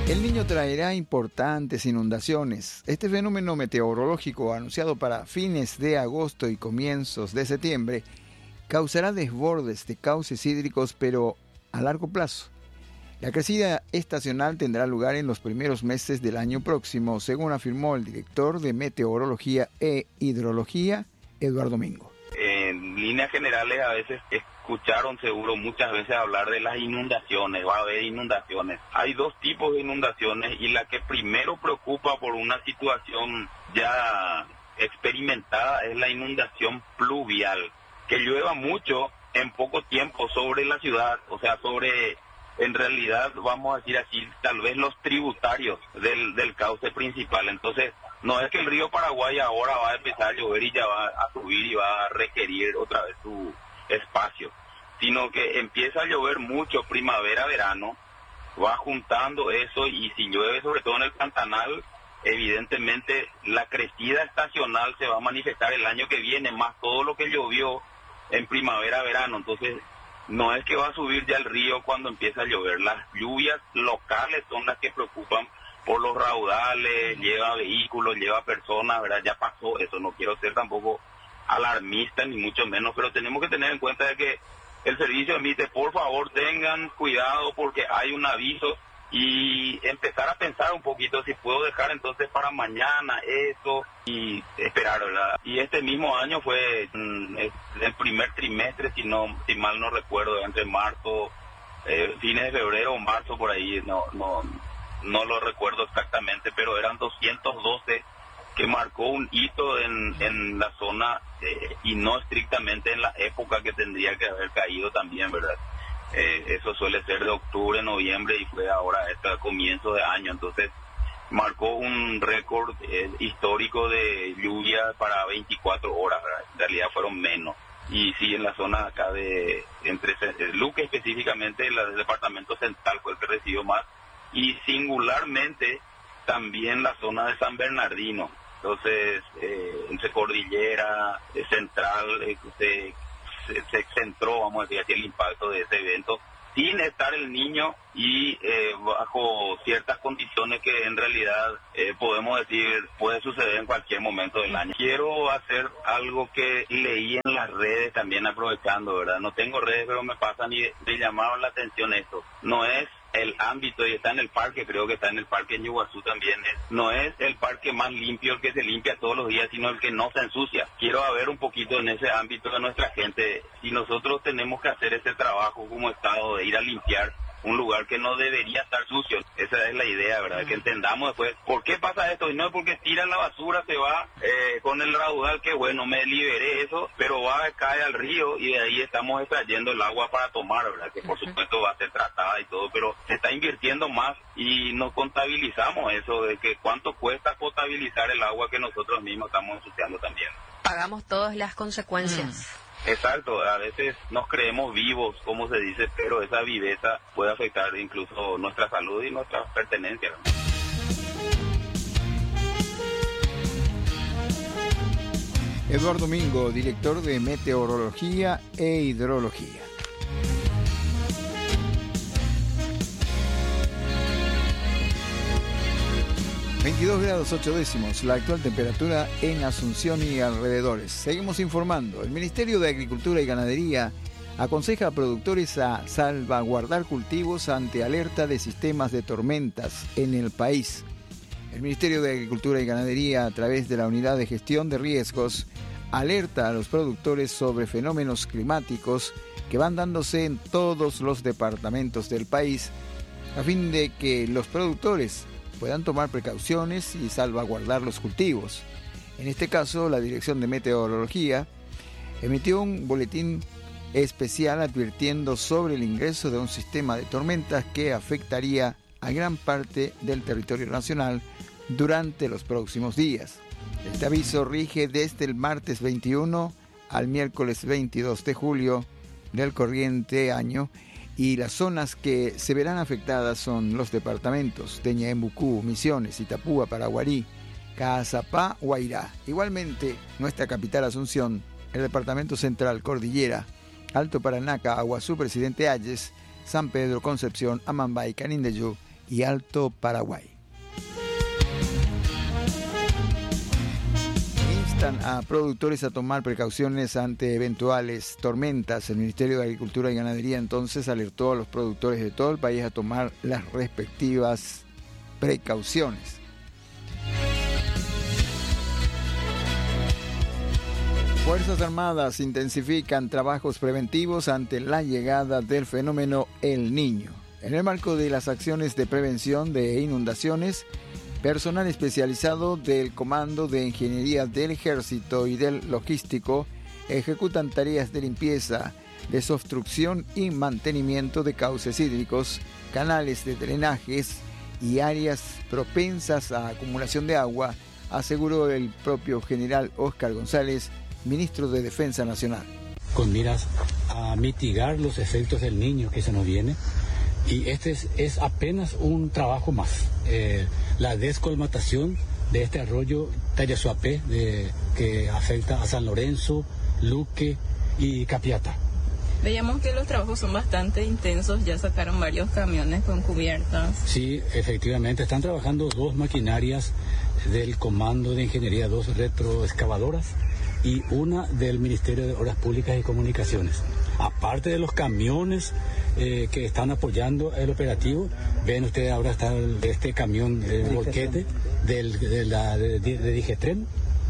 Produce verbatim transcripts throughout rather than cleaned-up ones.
El Niño traerá importantes inundaciones. Este fenómeno meteorológico, anunciado para fines de agosto y comienzos de septiembre, causará desbordes de cauces hídricos, pero a largo plazo. La crecida estacional tendrá lugar en los primeros meses del año próximo, según afirmó el director de Meteorología e Hidrología, Eduardo Mingo. En líneas generales, a veces escucharon seguro muchas veces hablar de las inundaciones, va a haber inundaciones. Hay dos tipos de inundaciones y la que primero preocupa por una situación ya experimentada es la inundación pluvial, que llueva mucho en poco tiempo sobre la ciudad, o sea, sobre, en realidad, vamos a decir así, tal vez los tributarios del, del cauce principal. Entonces, no es que el río Paraguay ahora va a empezar a llover y ya va a subir y va a requerir otra vez su espacio, sino que empieza a llover mucho primavera-verano, va juntando eso, y si llueve sobre todo en el Pantanal, evidentemente la crecida estacional se va a manifestar el año que viene, más todo lo que llovió en primavera-verano. Entonces, no es que va a subir ya el río cuando empieza a llover. Las lluvias locales son las que preocupan por los raudales, lleva vehículos, lleva personas, ¿verdad? Ya pasó eso, no quiero ser tampoco alarmista ni mucho menos, pero tenemos que tener en cuenta de que el servicio emite, por favor tengan cuidado porque hay un aviso, y empezar a pensar un poquito si puedo dejar entonces para mañana eso y esperar, ¿verdad? Y este mismo año fue mm, el primer trimestre, si no, si mal no recuerdo, entre marzo, eh, fines de febrero o marzo por ahí, no, no, no lo recuerdo exactamente, pero eran doscientos doce que marcó un hito en, en la zona eh, y no estrictamente en la época que tendría que haber caído también, ¿verdad? Eh, eso suele ser de octubre, noviembre y fue ahora este comienzo de año, entonces marcó un récord eh, histórico de lluvia para veinticuatro horas, ¿verdad? En realidad fueron menos. Y sí, en la zona acá de entre Luque específicamente, el departamento central fue el que recibió más, y singularmente también la zona de San Bernardino. Entonces, eh, entre Cordillera, eh, Central, eh, se, se, se centró, vamos a decir así, el impacto de ese evento, sin estar el niño y eh, bajo ciertas condiciones que en realidad eh, podemos decir puede suceder en cualquier momento del año. Quiero hacer algo que leí en las redes también, aprovechando, ¿verdad? No tengo redes, pero me pasan y me llamaron la atención esto. No es el ámbito, y está en el parque, creo que está en el parque en Iguazú también, es, no es el parque más limpio el que se limpia todos los días, sino el que no se ensucia. Quiero ver un poquito en ese ámbito de nuestra gente, si nosotros tenemos que hacer ese trabajo como Estado de ir a limpiar un lugar que no debería estar sucio. Esa es la idea, ¿verdad? Que entendamos después por qué pasa esto, y no es porque tiran la basura, se va eh, con el raudal, que bueno, me liberé eso, pero va, cae al río y de ahí estamos extrayendo el agua para tomar, ¿verdad? Que por supuesto va a ser tratada y todo, pero se está invirtiendo más y no contabilizamos eso de que cuánto cuesta potabilizar el agua que nosotros mismos estamos ensuciando también. Pagamos todas las consecuencias. Mm. Exacto, a veces nos creemos vivos, como se dice, pero esa viveza puede afectar incluso nuestra salud y nuestras pertenencias. Eduardo Mingo, director de Meteorología e Hidrología. veintidós grados ocho décimos, la actual temperatura en Asunción y alrededores. Seguimos informando. El Ministerio de Agricultura y Ganadería aconseja a productores a salvaguardar cultivos ante alerta de sistemas de tormentas en el país. El Ministerio de Agricultura y Ganadería, a través de la Unidad de Gestión de Riesgos, alerta a los productores sobre fenómenos climáticos que van dándose en todos los departamentos del país, a fin de que los productores puedan tomar precauciones y salvaguardar los cultivos. En este caso, la Dirección de Meteorología emitió un boletín especial advirtiendo sobre el ingreso de un sistema de tormentas que afectaría a gran parte del territorio nacional durante los próximos días. Este aviso rige desde el martes veintiuno al miércoles veintidós de julio del corriente año, y las zonas que se verán afectadas son los departamentos de Ñaembucú, Misiones, Itapúa, Paraguarí, Caazapá, Guairá. Igualmente, nuestra capital Asunción, el departamento central, Cordillera, Alto Paranaca, Aguazú, Presidente Hayes, San Pedro, Concepción, Amambay, Canindeyú y Alto Paraguay. Instan a productores a tomar precauciones ante eventuales tormentas. El Ministerio de Agricultura y Ganadería entonces alertó a los productores de todo el país a tomar las respectivas precauciones. Fuerzas Armadas intensifican trabajos preventivos ante la llegada del fenómeno El Niño. En el marco de las acciones de prevención de inundaciones, personal especializado del Comando de Ingeniería del Ejército y del Logístico ejecutan tareas de limpieza, desobstrucción y mantenimiento de cauces hídricos, canales de drenajes y áreas propensas a acumulación de agua, aseguró el propio general Óscar González, ministro de Defensa Nacional. Con miras a mitigar los efectos del Niño que se nos viene, y este es, es apenas un trabajo más. Eh, la descolmatación de este arroyo Tayasuapé, de, que afecta a San Lorenzo, Luque y Capiata. Veíamos que los trabajos son bastante intensos, ya sacaron varios camiones con cubiertas. Sí, efectivamente, están trabajando dos maquinarias del Comando de Ingeniería, dos retroexcavadoras y una del Ministerio de Obras Públicas y Comunicaciones. Aparte de los camiones eh, que están apoyando el operativo, ven ustedes ahora está el, este camión el volquete del, de, la, de, de Digetren,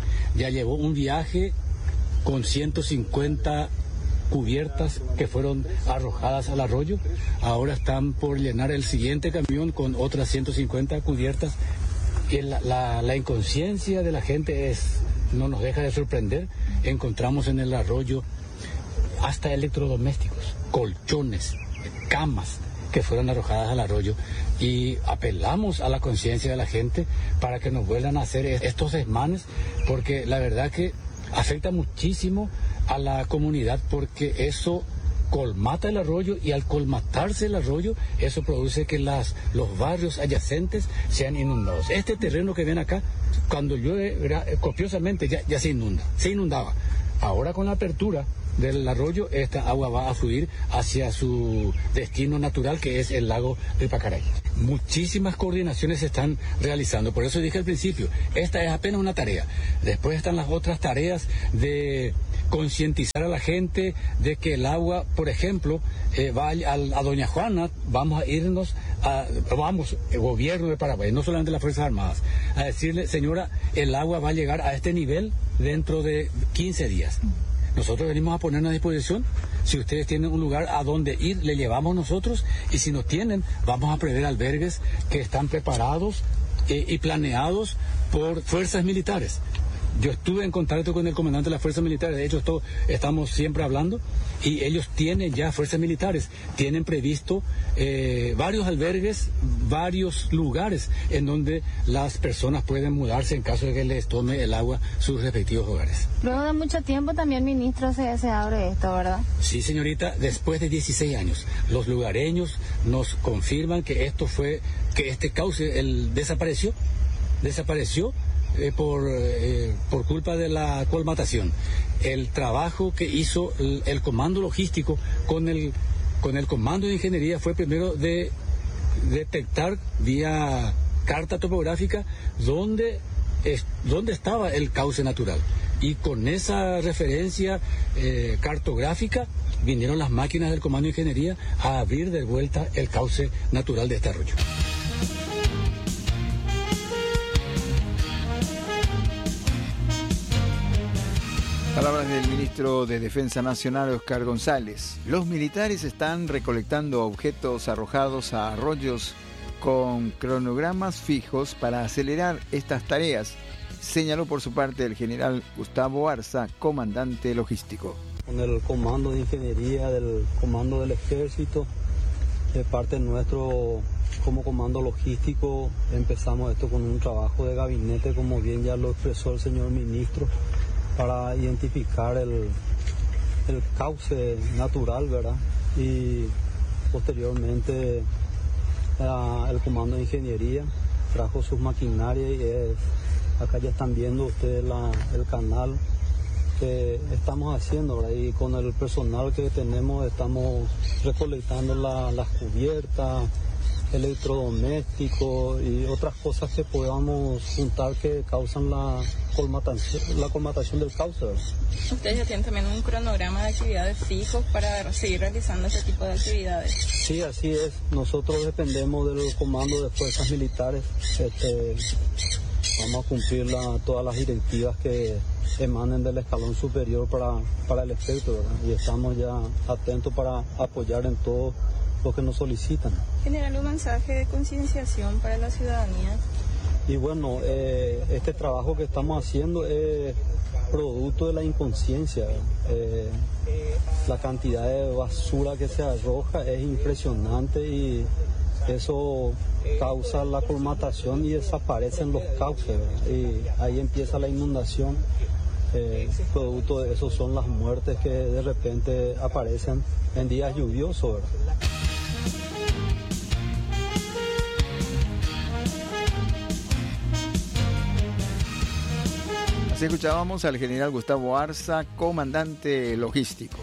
ya llevó un viaje con ciento cincuenta cubiertas que fueron arrojadas al arroyo. Ahora están por llenar el siguiente camión con otras ciento cincuenta cubiertas. Que la, la, la inconsciencia de la gente es no nos deja de sorprender. Encontramos en el arroyo hasta electrodomésticos, colchones, camas que fueron arrojadas al arroyo, y apelamos a la conciencia de la gente para que nos vuelvan a hacer estos desmanes, porque la verdad que afecta muchísimo a la comunidad, porque eso colmata el arroyo, y al colmatarse el arroyo, eso produce que las, los barrios adyacentes sean inundados. Este terreno que ven acá, cuando llueve copiosamente ya, ya se inunda, se inundaba. Ahora con la apertura del arroyo, esta agua va a fluir hacia su destino natural, que es el lago de Pacaray. Muchísimas coordinaciones se están realizando, por eso dije al principio, esta es apenas una tarea. Después están las otras tareas de concientizar a la gente de que el agua, por ejemplo, eh, va a, a Doña Juana, vamos a irnos, a, vamos, el gobierno de Paraguay, no solamente las Fuerzas Armadas, a decirle, señora, el agua va a llegar a este nivel dentro de quince días. Nosotros venimos a ponernos a disposición. Si ustedes tienen un lugar a donde ir, le llevamos nosotros, y si no tienen, vamos a prever albergues que están preparados eh, y planeados por fuerzas militares. Yo estuve en contacto con el comandante de las fuerzas militares, de hecho esto, estamos siempre hablando, y ellos tienen ya fuerzas militares, tienen previsto eh, varios albergues, varios lugares en donde las personas pueden mudarse en caso de que les tome el agua sus respectivos hogares. Luego de mucho tiempo también, ministro, se, se abre esto, ¿verdad? Sí, señorita, después de dieciséis años, los lugareños nos confirman que esto fue, que este cauce el, desapareció, desapareció, Eh, por, eh, por culpa de la colmatación. El trabajo que hizo el, el comando logístico con el, con el comando de ingeniería fue primero de detectar vía carta topográfica dónde, es, dónde estaba el cauce natural. Y con esa referencia eh, cartográfica vinieron las máquinas del comando de ingeniería a abrir de vuelta el cauce natural de este arroyo. Palabras del ministro de Defensa Nacional, Óscar González. Los militares están recolectando objetos arrojados a arroyos con cronogramas fijos para acelerar estas tareas, señaló por su parte el general Gustavo Arza, comandante logístico. Con el comando de ingeniería del comando del ejército, de parte nuestro como comando logístico, empezamos esto con un trabajo de gabinete, como bien ya lo expresó el señor ministro, para identificar el, el cauce natural, ¿verdad? Y posteriormente uh, el comando de ingeniería trajo sus maquinarias, y es, acá ya están viendo ustedes la, el canal que estamos haciendo, ¿verdad? Y con el personal que tenemos estamos recolectando la, las cubiertas, electrodomésticos y otras cosas que podamos juntar que causan la colmatación, la colmatación del cauce. ¿Ustedes ya tienen también un cronograma de actividades fijos para seguir realizando ese tipo de actividades? Sí, así es. Nosotros dependemos del comando de fuerzas militares. Este, vamos a cumplir la, todas las directivas que emanen del escalón superior para, para el efecto, ¿verdad? Y estamos ya atentos para apoyar en todo lo que nos solicitan. Generar un mensaje de concienciación para la ciudadanía. Y bueno, eh, este trabajo que estamos haciendo es producto de la inconsciencia. Eh, la cantidad de basura que se arroja es impresionante y eso causa la colmatación y desaparecen los cauces, ¿verdad? Y ahí empieza la inundación. Eh, producto de eso son las muertes que de repente aparecen en días lluviosos, ¿verdad? Así escuchábamos al general Gustavo Arza, comandante logístico.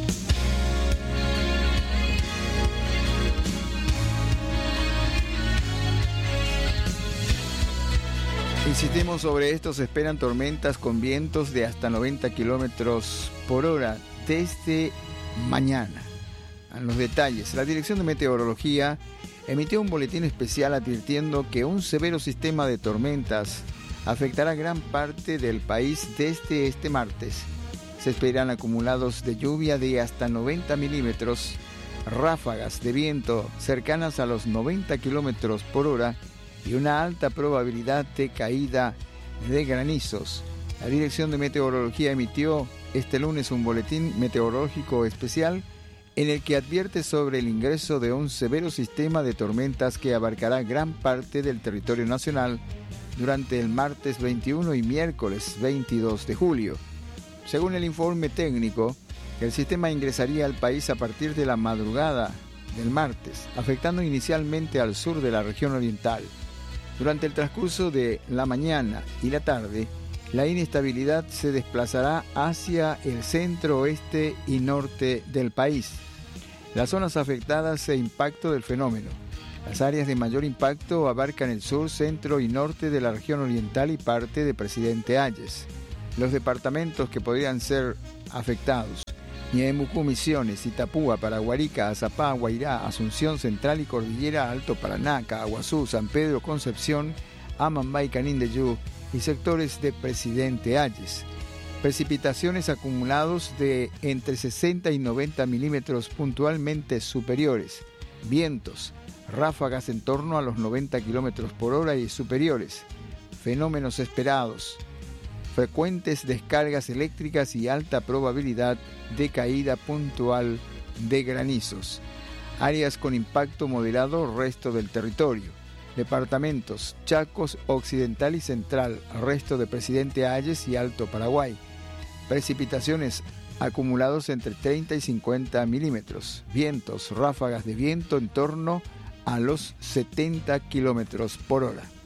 Insistimos sobre esto, se esperan tormentas con vientos de hasta noventa kilómetros por hora desde mañana. A los detalles, la Dirección de Meteorología emitió un boletín especial advirtiendo que un severo sistema de tormentas afectará gran parte del país desde este martes. Se esperan acumulados de lluvia de hasta noventa milímetros, ráfagas de viento cercanas a los noventa kilómetros por hora y una alta probabilidad de caída de granizos. La Dirección de Meteorología emitió este lunes un boletín meteorológico especial en el que advierte sobre el ingreso de un severo sistema de tormentas que abarcará gran parte del territorio nacional durante el martes veintiuno y miércoles veintidós de julio. Según el informe técnico, el sistema ingresaría al país a partir de la madrugada del martes, afectando inicialmente al sur de la región oriental. Durante el transcurso de la mañana y la tarde, la inestabilidad se desplazará hacia el centro, oeste y norte del país. Las zonas afectadas e impacto del fenómeno. Las áreas de mayor impacto abarcan el sur, centro y norte de la región oriental y parte de Presidente Hayes. Los departamentos que podrían ser afectados: Ñeembucú, Misiones, Itapúa, Paraguarica, Azapá, Guairá, Asunción Central y Cordillera Alto Paraná, Caguazú, San Pedro, Concepción, Amambay, Canindeyú y sectores de Presidente Hayes. Precipitaciones acumulados de entre sesenta y noventa milímetros puntualmente superiores. Vientos, ráfagas en torno a los noventa kilómetros por hora y superiores. Fenómenos esperados: frecuentes descargas eléctricas y alta probabilidad de caída puntual de granizos. Áreas con impacto moderado, resto del territorio. Departamentos: Chacos Occidental y Central, resto de Presidente Hayes y Alto Paraguay. Precipitaciones acumulados entre treinta y cincuenta milímetros. Vientos, ráfagas de viento en torno a los setenta kilómetros por hora.